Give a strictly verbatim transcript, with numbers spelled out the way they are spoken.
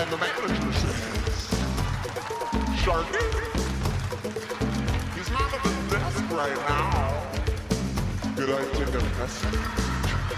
And the manager says, Sharky, he's not at the desk right now. Could I take a message?